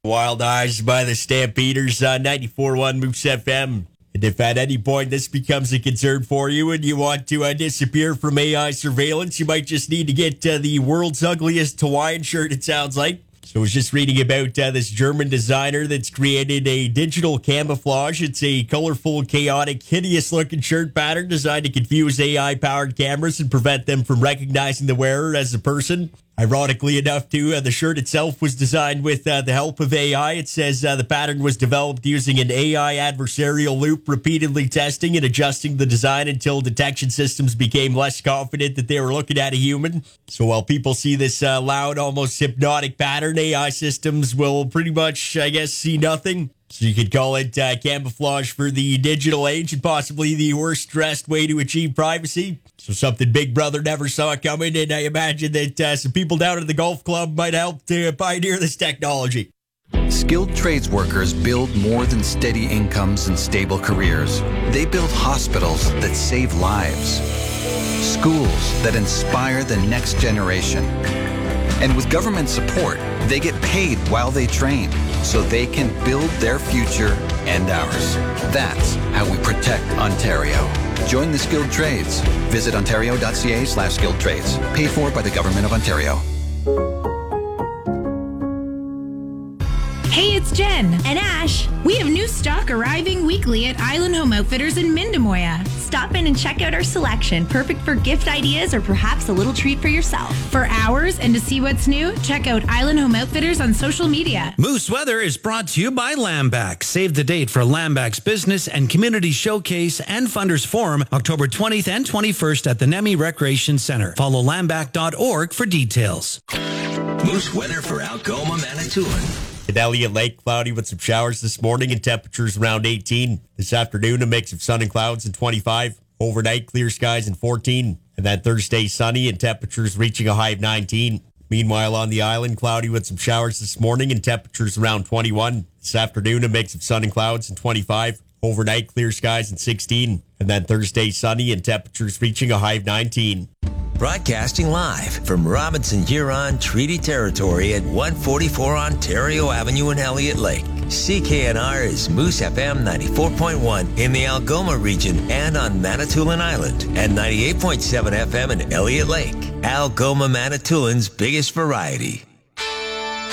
Wild Eyes by the Stampeders on 94.1 Moose FM. And if at any point this becomes a concern for you and you want to disappear from AI surveillance, you might just need to get the world's ugliest Hawaiian shirt, it sounds like. So I was just reading about this German designer that's created a digital camouflage. It's a colorful, chaotic, hideous-looking shirt pattern designed to confuse AI-powered cameras and prevent them from recognizing the wearer as a person. Ironically enough, too, the shirt itself was designed with the help of AI. It says the pattern was developed using an AI adversarial loop, repeatedly testing and adjusting the design until detection systems became less confident that they were looking at a human. So while people see this loud, almost hypnotic pattern, AI systems will pretty much, I guess, see nothing. So you could call it camouflage for the digital age and possibly the worst-dressed way to achieve privacy. So something Big Brother never saw coming, and I imagine that some people down at the golf club might help to pioneer this technology. Skilled trades workers build more than steady incomes and stable careers. They build hospitals that save lives, schools that inspire the next generation. And with government support, they get paid while they train, so they can build their future and ours. That's how we protect Ontario. Join the skilled trades. Visit ontario.ca/skilled trades. Paid for by the Government of Ontario. Hey, it's Jen and Ash. We have new stock arriving weekly at Island Home Outfitters in Mindamoya. Stop in and check out our selection, perfect for gift ideas or perhaps a little treat for yourself. For hours and to see what's new, check out Island Home Outfitters on social media. Moose Weather is brought to you by Lamback. Save the date for Lamback's Business and Community Showcase and Funders Forum, October 20th and 21st at the Nemi Recreation Center. Follow lamback.org for details. Moose Weather for Algoma, Manitoulin. At Elliott Lake, cloudy with some showers this morning and temperatures around 18. This afternoon, a mix of sun and clouds and 25. Overnight, clear skies and 14. And then Thursday, sunny and temperatures reaching a high of 19. Meanwhile, on the island, cloudy with some showers this morning and temperatures around 21. This afternoon, a mix of sun and clouds and 25. Overnight, clear skies and 16. And then Thursday, sunny and temperatures reaching a high of 19. Broadcasting live from Robinson Huron Treaty Territory at 144 Ontario Avenue in Elliott Lake. CKNR is Moose FM 94.1 in the Algoma region and on Manitoulin Island, and 98.7 FM in Elliott Lake. Algoma, Manitoulin's biggest variety.